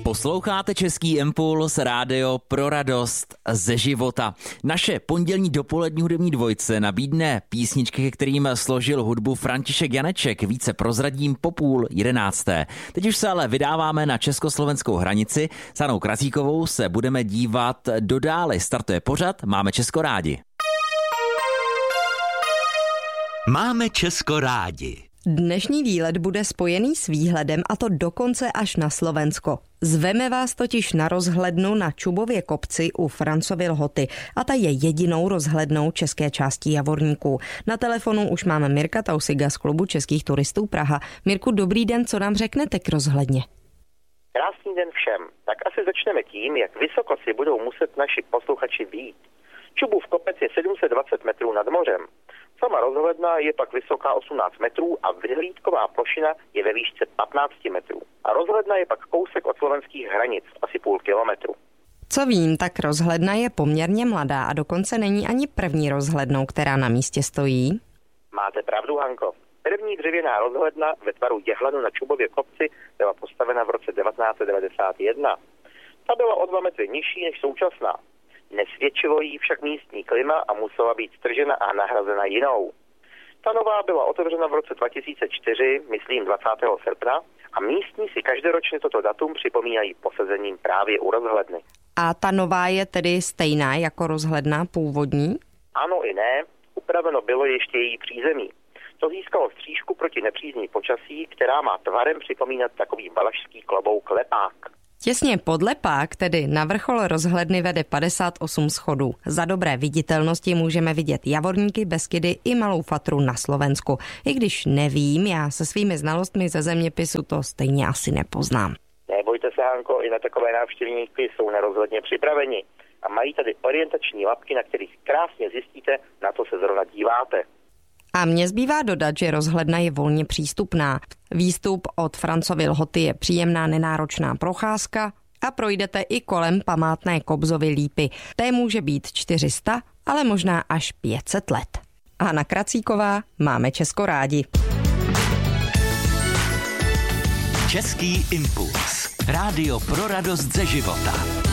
Posloucháte Český impuls, rádio pro radost ze života. Naše pondělní dopolední hudební dvojce nabídne písničky, ke kterým složil hudbu František Janeček. Více prozradím po 10:30. Teď už se ale vydáváme na československou hranici. S Hanou Krasíkovou se budeme dívat do dále. Startuje pořad Máme Česko rádi. Máme Česko rádi. Dnešní výlet bude spojený s výhledem, a to dokonce až na Slovensko. Zveme vás totiž na rozhlednu na Čubově kopci u Francovy Lhoty a ta je jedinou rozhlednou české části Javorníků. Na telefonu už máme Mirka Tausiga z Klubu českých turistů Praha. Mirku, dobrý den, co nám řeknete k rozhledně? Krásný den všem. Tak asi začneme tím, jak vysoko si budou muset naši posluchači vyjít. Čubův kopec je 720 metrů nad mořem. Sama rozhledna je pak vysoká 18 metrů a vyhlídková plošina je ve výšce 15 metrů. A rozhledna je pak kousek od slovenských hranic, asi půl kilometru. Co vím, tak rozhledna je poměrně mladá a dokonce není ani první rozhlednou, která na místě stojí. Máte pravdu, Hanko. První dřevěná rozhledna ve tvaru jehlanu na Čubově kopci byla postavena v roce 1991. Ta byla o 2 metry nižší než současná. Nesvědčilo jí však místní klima a musela být stržena a nahrazena jinou. Ta nová byla otevřena v roce 2004, myslím 20. srpna, a místní si každoročně toto datum připomínají posezením právě u rozhledny. A ta nová je tedy stejná jako rozhledna původní? Ano i ne, upraveno bylo ještě její přízemí. To získalo střížku proti nepřízní počasí, která má tvarem připomínat takový valašský klobouk lepák. Těsně pod lepák, tedy na vrchol rozhledny, vede 58 schodů. Za dobré viditelnosti můžeme vidět Javorníky, Beskydy i Malou Fatru na Slovensku. I když nevím, já se svými znalostmi ze zeměpisu to stejně asi nepoznám. Nebojte se, Hanko, i na takové návštěvníky jsou nerozhodně připraveni. A mají tady orientační mapky, na kterých krásně zjistíte, na co se zrovna díváte. A mně zbývá dodat, že rozhledna je volně přístupná. Výstup od Francovy Lhoty je příjemná nenáročná procházka a projdete i kolem památné Kobzovy lípy. Té může být 400, ale možná až 500 let. Hana Krasíková, Máme Česko rádi. Český impuls. Rádio pro radost ze života.